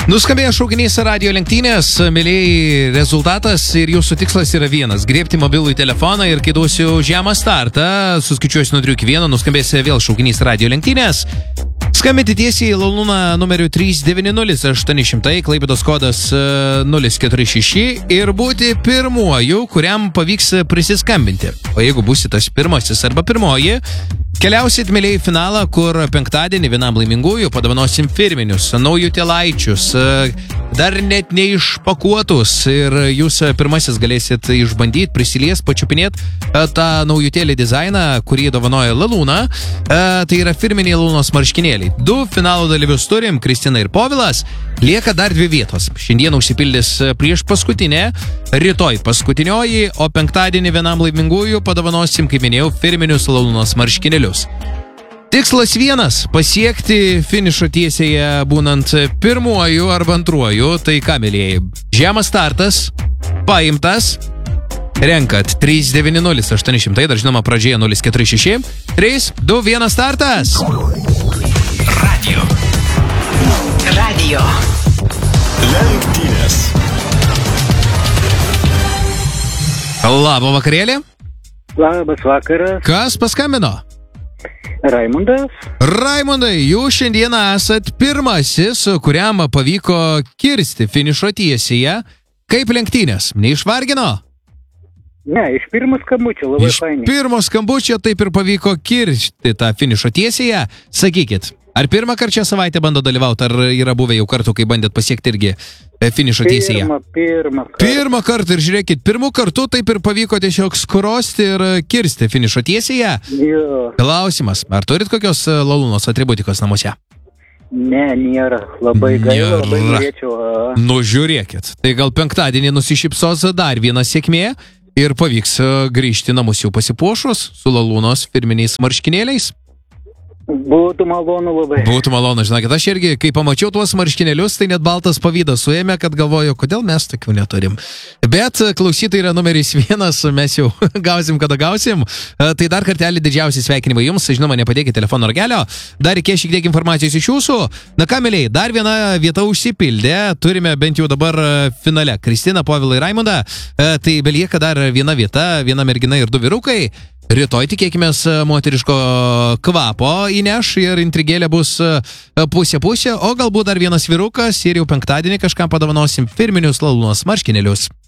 Nuskambėjo šaukinys radio lenktynės, mėlyjei, rezultatas ir jūsų tikslas yra vienas – griebti mobilų telefoną ir kai duosiu žemą startą, suskaičiuosiu nuo 3 iki 1, nuskambės vėl šaukinys radio lenktynės. Skambinti tiesiai į Lalūną numeriu 390-800, Klaipėdos kodas 046 ir būti pirmuoju, kuriam pavyks prisiskambinti. O jeigu būsi tas pirmasis arba pirmoji, keliausit, mėlyjei, finalą, kur penktadienį vienam laimingųjų padovanosim firminius, naujutėlaičius, dar net neišpakuotus ir jūs pirmasis galėsit išbandyti, prisiliest, pačiupinėt tą naujutėlį dizainą, kurį dovanoja Lalūna. Tai yra firminiai Lalūnos marškinėliai. 2 finalo dalyvius turim, Kristina ir Povilas. Lieka dar 2 vietos. Šiandien užsipildys prieš paskutinę, rytoj paskutinioji, o penktadienį vienam laimingųjų padovanosim, kaip minėjau, firminius Lalūnos marškinėlius. Tikslas vienas – pasiekti finišo tiesėje būnant pirmuoju arba antruoju. Tai ką, mėlyjei, žemas startas, paimtas, renkat 390-800, dar žinoma pradžioje 046, 3, 2, 1 startas. Radio. Lenktynės. Labą vakarėlį. Labas vakaras. Kas paskambino? Raimundas. Raimundai, jūs šiandieną esat pirmasis, kuriam pavyko kirsti finišo tiesėje. Kaip lenktynės? Neišvargino? Ne, iš pirmo skambučio labai fainai. Iš pirmo skambučio taip ir pavyko kirsti tą finišo tiesėje. Sakykit, ar pirmą kartą šią savaitę bando dalyvauti, ar yra buvę jau kartų, kai bandėt pasiekti irgi finišo tiesėje? Pirmą kartą ir žiūrėkit, pirmų kartų taip ir pavyko tiesiog skrosti ir kirsti finišo tiesėje. Jo. Klausimas, ar turit kokios Lalūnos atributikos namuose? Ne, nėra. Labai gaila, labai norėčiau. Nu, žiūrėkit, tai gal penktadienį nusišypsos dar viena sėkmė ir pavyks grįžti namus jau pasipuošus su Lalūnos firminiais marškinėliais. Būtų malonu labai. Būtų malonu, žinokit, aš irgi, kai pamačiau tuos marškinėlius, tai net baltas pavydas suėmė, kad galvoju, kodėl mes tokių neturim. Bet klausytojai yra numeris 1, mes jau gausim, kada gausim. Tai dar kartelį didžiausi sveikinimai jums, žinoma, nepadėkit telefono ragelio. Dar reikės šiek tiek informacijos iš jūsų. Na ką, mėlyjei, dar viena vieta užsipildė, turime bent jau dabar finale Kristina, Povilą ir Raimundą. Tai belieka dar viena vieta, viena mergina ir 2 vyrukai. Rytoj tikėkimės moteriško kvapo įneš ir intrigėlė bus pusė, o galbūt dar vienas vyrukas ir jau penktadienį kažkam padovanosim firminius Lalūnos marškinėlius.